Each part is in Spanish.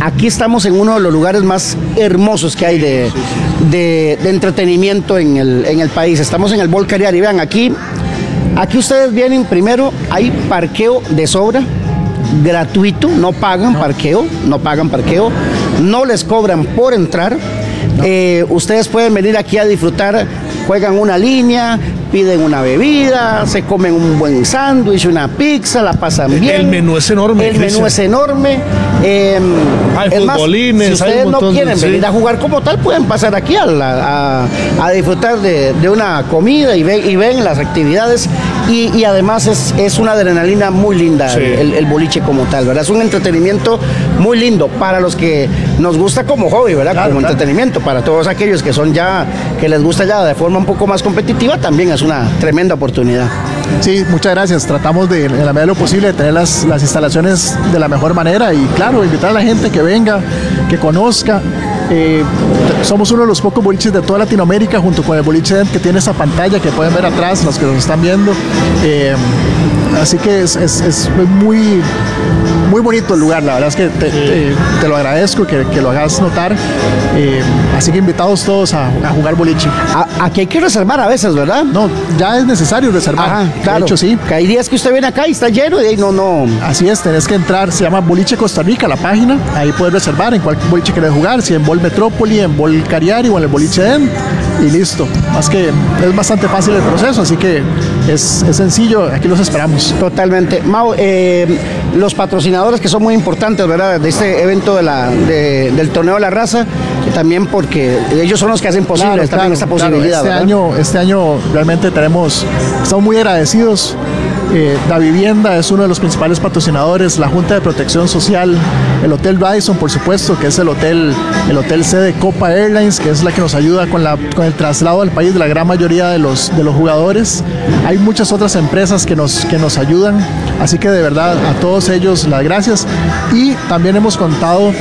aquí estamos en uno de los lugares más hermosos que hay de entretenimiento en el país. Estamos en el Bol Cariari. Vean, aquí ustedes vienen primero, hay parqueo de sobra, gratuito, no pagan parqueo, no les cobran por entrar. Ustedes pueden venir aquí a disfrutar, juegan una línea, piden una bebida, se comen un buen sándwich, una pizza, la pasan bien. El menú es enorme. El menú es enorme. Hay es futbolines, más, si ustedes no quieren venir sí, a jugar como tal, pueden pasar aquí a disfrutar de una comida y ven las actividades. Y además es una adrenalina muy linda, sí, el boliche como tal, ¿verdad? Es un entretenimiento muy lindo para los que nos gusta como hobby, ¿verdad? Claro, como entretenimiento. Para todos aquellos que les gusta ya de forma un poco más competitiva, también es una tremenda oportunidad. Sí, muchas gracias. Tratamos de, en la medida de lo posible, de tener las instalaciones de la mejor manera y, claro, invitar a la gente que venga, que conozca. Somos uno de los pocos boliches de toda Latinoamérica, junto con el boliche que tiene esa pantalla que pueden ver atrás, los que nos están viendo. Así que es muy, muy bonito el lugar. La verdad es que te lo agradezco, que lo hagas notar. Así que invitados todos a jugar boliche. Aquí hay que reservar a veces, ¿verdad? No, ya es necesario reservar. Ajá, claro. De hecho, sí. Que hay días que usted viene acá y está lleno y ahí no. Así es, tenés que entrar, se llama Boliche Costa Rica, la página. Ahí puedes reservar en cualquier boliche que querés jugar, si en Bol Metrópoli, en Bol Cariari o en el boliche Den, y listo. Más que es bastante fácil el proceso, así que es sencillo, aquí los esperamos. Totalmente. Mau, los patrocinadores que son muy importantes, ¿verdad? De este evento del Torneo de la Raza, también porque ellos son los que hacen posible también esta posibilidad. Este año realmente estamos muy agradecidos. La Vivienda es uno de los principales patrocinadores, la Junta de Protección Social, el Hotel Radisson, por supuesto, que es el hotel sede de Copa Airlines, que es la que nos ayuda con el traslado al país de la gran mayoría de los jugadores. Hay muchas otras empresas que nos ayudan, así que de verdad a todos ellos las gracias. Y también hemos contado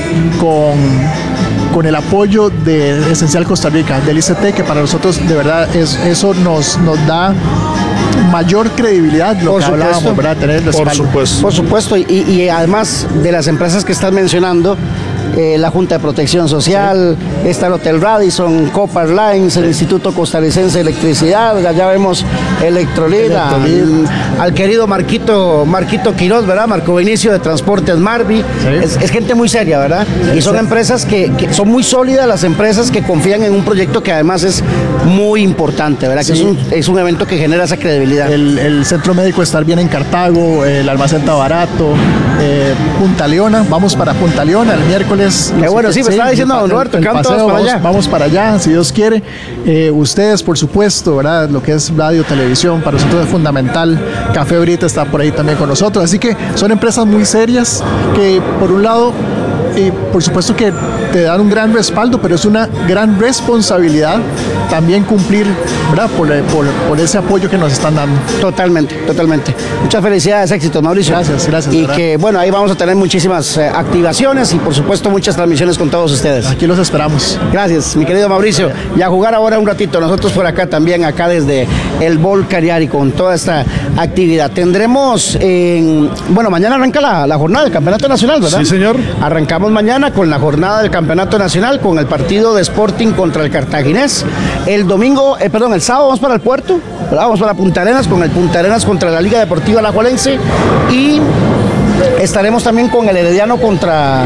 con el apoyo de Esencial Costa Rica, del ICT, que para nosotros de verdad eso nos da mayor credibilidad, lo que hablábamos, ¿verdad? Tener el respaldo. Por supuesto, y además de las empresas que estás mencionando, la Junta de Protección Social, sí, está el Hotel Radisson, Copa Airlines, el Instituto Costarricense de Electricidad, allá vemos Electrolit, al querido Marquito Quiroz, ¿verdad? Marco Vinicio de Transportes Marvi, sí, es gente muy seria, ¿verdad? Y son empresas que son muy sólidas, las empresas que confían en un proyecto que además es muy importante, ¿verdad? Sí. Que es un evento que genera esa credibilidad. El Centro Médico Estar Bien en Cartago, el Almacén Barato, Punta Leona, vamos para Punta Leona el miércoles. Bueno, sí, me estaba diciendo don Roberto, que vamos para allá, si Dios quiere. Ustedes, por supuesto, ¿verdad? Lo que es radio, televisión, para nosotros es fundamental. Café Ahorita está por ahí también con nosotros. Así que son empresas muy serias que, por un lado, por supuesto que te dan un gran respaldo, pero es una gran responsabilidad también cumplir, ¿verdad? Por ese apoyo que nos están dando. Totalmente. Muchas felicidades, éxitos, Mauricio. Gracias. Y ¿verdad? Que, bueno, ahí vamos a tener muchísimas activaciones y, por supuesto, muchas transmisiones con todos ustedes. Aquí los esperamos. Gracias, mi querido Mauricio. Y a jugar ahora un ratito, nosotros por acá también, acá desde el Bol Cariari, con toda esta actividad. Tendremos, mañana arranca la jornada del Campeonato Nacional, ¿verdad? Sí, señor. Arrancamos mañana con la jornada del Campeonato Nacional, con el partido de Sporting contra el Cartaginés. El sábado vamos para el Puerto, ¿verdad? Vamos para Punta Arenas, con el Punta Arenas contra la Liga Deportiva Alajuelense, y estaremos también con el Herediano contra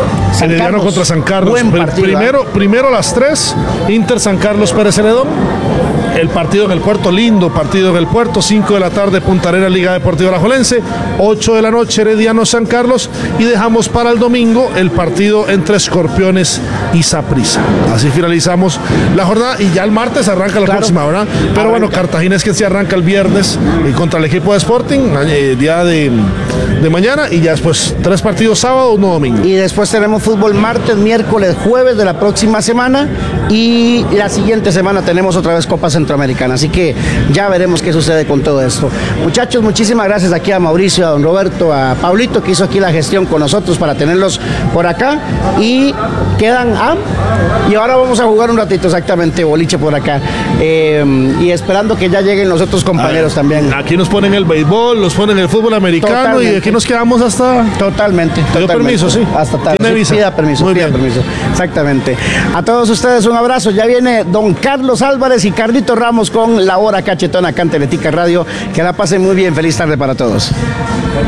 San Carlos. Buen partido, Primero a las 3, Inter San Carlos Pérez Celedón. El partido en el Puerto, lindo partido en el Puerto, 5 de la tarde Punta Arenas Liga Deportiva Alajuelense, 8 de la noche Herediano San Carlos, y dejamos para el domingo el partido entre Escorpiones y Saprissa. Así finalizamos la jornada y ya el martes arranca la próxima, ¿verdad? Pero bueno, Cartaginés que sí arranca el viernes contra el equipo de Sporting, día de mañana, y ya después 3 partidos sábado, 1 domingo. Y después tenemos fútbol martes, miércoles, jueves de la próxima semana, y la siguiente semana tenemos otra vez Copa Centroamérica. Centroamericana. Así que ya veremos qué sucede con todo esto. Muchachos, muchísimas gracias aquí a Mauricio, a don Roberto, a Pablito, que hizo aquí la gestión con nosotros para tenerlos por acá. Y quedan y ahora vamos a jugar un ratito exactamente boliche por acá. Y esperando que ya lleguen los otros compañeros también. Aquí nos ponen el béisbol, nos ponen el fútbol americano. Totalmente. Y aquí nos quedamos hasta... Totalmente. ¿Te dio permiso, sí? Hasta tarde. ¿Tiene visa? Pida permiso, Muy pida bien. permiso. Exactamente. A todos ustedes un abrazo. Ya viene don Carlos Álvarez y Carlito Ramos con La Hora Cachetona acá en Teletica Radio. Que la pasen muy bien. Feliz tarde para todos.